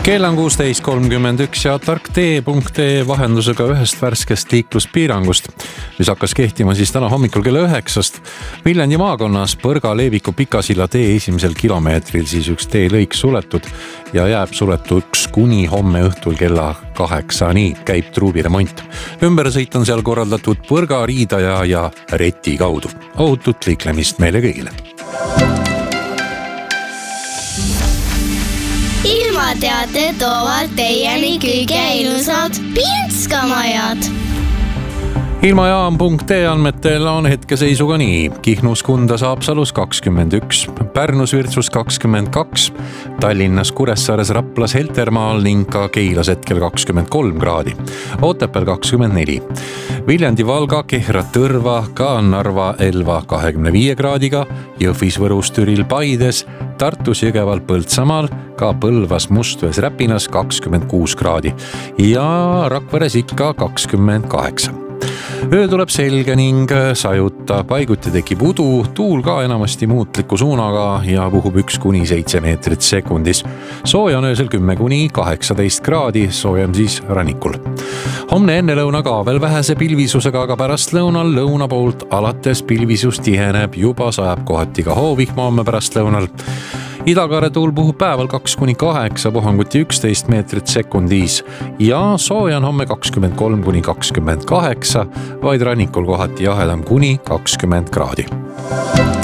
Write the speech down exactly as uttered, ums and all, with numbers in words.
Kell on kuusteist kolmkümmend üks ja tark tee punkt ee vahendusega ühest värskest liikluspiirangust, mis hakkas kehtima siis täna hommikul kella üheksast. Viljandi maakonnas Põrga-Leeviku Pikasilla tee esimesel kilomeetril siis üks teelõik suletud ja jääb suletuks kuni homme õhtul kella kaheksani, käib truubiremont. Ümbersõit on seal korraldatud Põrga, Riidaja ja Reti kaudu. Ohutut liiklemist meile kõigile. Ilmateate toovad teieni kõige ilusad Pinskamajad. Ilmajaam punkt ee andmetel on hetkeseisuga nii. Kihnus, Kundas, Haapsalus kakskümmend üks, Pärnus, Virtsus kakskümmend kaks, Tallinnas, Kuressaares, Raplas, Heltermaal ning ka Keilas hetkel kakskümmend kolm kraadi, Otepääl kakskümmend neli, Viljandi, Valga, Kehra, Tõrva, ka Narva, Elva kahekümne viie kraadiga, Jõhvis, Võrus, Türil, Paides, Tartus, Jõgeval, Põltsamaal, ka Põlvas, Mustvees, Räpinas kakskümmend kuus kraadi ja Rakveres ikka kakskümmend kaheksa. Öö tuleb selge ning sajuta, paiguti tekib udu, tuul ka enamasti muutliku suunaga ja puhub üks kuni seitse meetrit sekundis. Sooja on öösel kümme kuni kaheksateist kraadi, soojem siis rannikul. Homne enne lõuna ka veel vähese pilvisusega, aga pärast lõunal lõuna poolt alates pilvisus tiheneb, juba sajab kohati ka hoovihma homme pärast lõunal. Idakaare tuul puhub päeval kaks kuni kaheksa, puhanguti üksteist meetrit sekundis ja sooja on homme kakskümmend kolm kuni kakskümmend kaheksa, vaid rannikul kohati jahedam kuni kakskümmend kraadi.